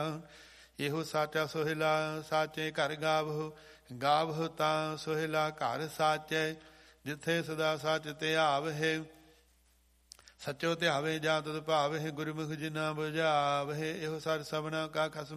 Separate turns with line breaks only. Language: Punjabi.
ਇਹੋ ਸਾਚਾ ਸੋਹਿਲਾ ਸਾਚੇ ਘਰ ਗਾਵਹੁ, ਗਾਵਹੁ ਤਾਂ ਸੋਹਿਲਾ ਘਰ ਸਾਚੈ। ਜਿੱਥੇ ਸਦਾ ਸੱਚ ਧਿਆਵਹਿ, ਸਚੋ ਧਿਆਵੇ ਜਾਂ ਤੁਧ ਭਾਵਹਿ। ਗੁਰਮੁਖ ਜਿਨਾ ਬੁਝਾਵਹਿ, ਇਹੋ ਸਰ ਸਭਨਾ ਕਾ ਖਸਮ